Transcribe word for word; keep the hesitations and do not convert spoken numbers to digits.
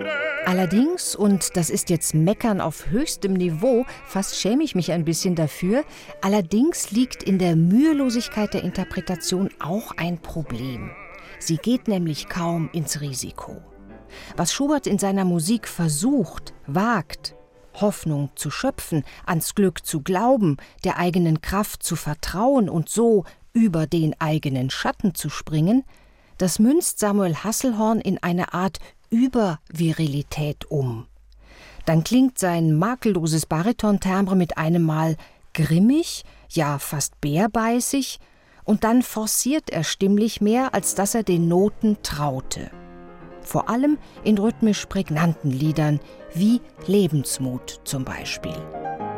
Allerdings, und das ist jetzt Meckern auf höchstem Niveau, fast schäme ich mich ein bisschen dafür, allerdings liegt in der Mühelosigkeit der Interpretation auch ein Problem. Sie geht nämlich kaum ins Risiko. Was Schubert in seiner Musik versucht, wagt, Hoffnung zu schöpfen, ans Glück zu glauben, der eigenen Kraft zu vertrauen und so über den eigenen Schatten zu springen, das münzt Samuel Hasselhorn in eine Art Übervirilität um. Dann klingt sein makelloses Baritontimbre mit einem Mal grimmig, ja fast bärbeißig, und dann forciert er stimmlich mehr, als dass er den Noten traute. Vor allem in rhythmisch prägnanten Liedern wie Lebensmut zum Beispiel.